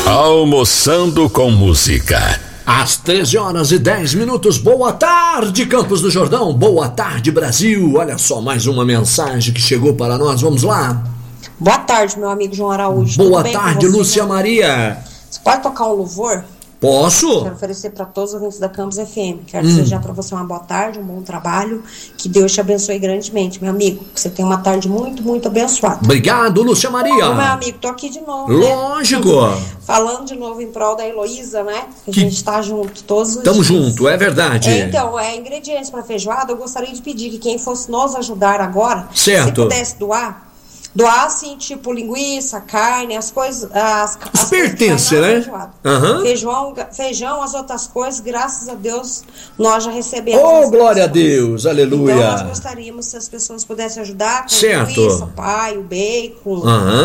Almoçando com música. Às 13h10. Boa tarde, Campos do Jordão. Boa tarde, Brasil. Olha só, mais uma mensagem que chegou para nós. Vamos lá. Boa tarde, meu amigo João Araújo. Boa tarde, Lúcia Maria. Você pode tocar um louvor? Posso? Quero oferecer para todos os ouvintes da Campos FM. Quero desejar para você uma boa tarde, um bom trabalho. Que Deus te abençoe grandemente, meu amigo. Que você tenha uma tarde muito, muito abençoada. Obrigado, Lúcia Maria. Ô, meu amigo, tô aqui de novo. Lógico. Né? Falando de novo em prol da Heloísa, né? Que a gente tá junto todos os Tamo dias. junto, é verdade. Então, ingredientes para feijoada, eu gostaria de pedir que quem fosse nos ajudar agora, certo, se pudesse doar assim, tipo linguiça, carne, as coisas, as pertences, né? Uhum. Feijão, as outras coisas, graças a Deus, nós já recebemos. Oh, glória a Deus, aleluia. Então nós gostaríamos se as pessoas pudessem ajudar com certo, linguiça, paio, bacon,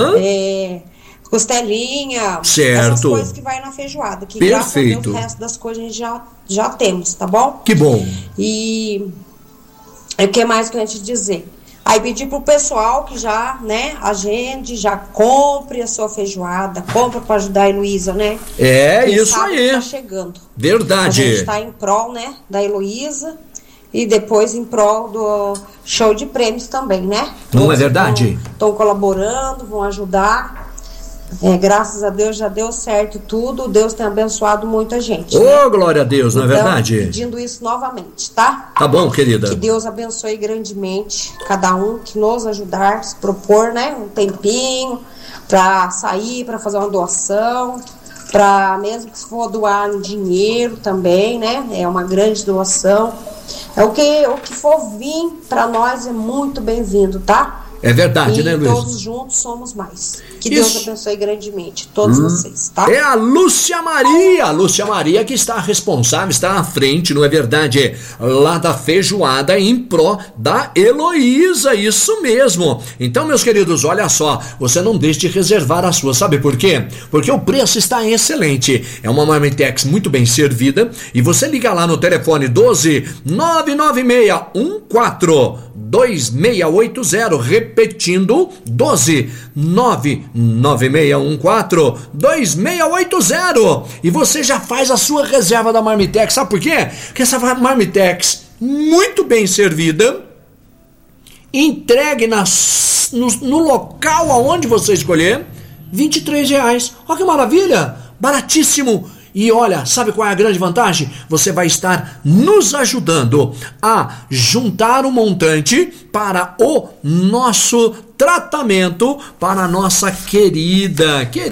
costelinha, certo, essas coisas que vai na feijoada, que perfeito, graças a Deus o resto das coisas a gente já temos, tá bom? Que bom. E o que mais que eu ia te dizer? Aí pedir pro pessoal que já, né, agende, já compre a sua feijoada, compra para ajudar a Heloísa, né? É isso aí. Tá chegando. Verdade. A gente tá em prol, né, da Heloísa e depois em prol do show de prêmios também, né? Não é verdade? Estão colaborando, vão ajudar. Graças a Deus já deu certo tudo, Deus tem abençoado muita gente. Oh, glória a Deus, não é verdade? Pedindo isso novamente, tá? Tá bom, querida. Que Deus abençoe grandemente cada um que nos ajudar, se propor, né, um tempinho pra sair, pra fazer uma doação, pra mesmo que se for doar em dinheiro também, né, é uma grande doação. O que for vir pra nós é muito bem-vindo, tá? É verdade, né, Luiz? Todos juntos somos mais. Que Deus abençoe grandemente todos vocês, tá? É a Lúcia Maria que está responsável, está à frente, não é verdade? Lá da feijoada em pró da Heloísa, isso mesmo. Então, meus queridos, olha só, você não deixe de reservar a sua, sabe por quê? Porque o preço está excelente. É uma Marmitex muito bem servida e você liga lá no telefone 12-99614-2680, repetindo, 12-99614-2680, e você já faz a sua reserva da Marmitex. Sabe por quê? Porque essa Marmitex muito bem servida, entregue no local aonde você escolher, R$23. Olha que maravilha, baratíssimo. E olha, sabe qual é a grande vantagem? Você vai estar nos ajudando a juntar o montante para o nosso tratamento para a nossa querida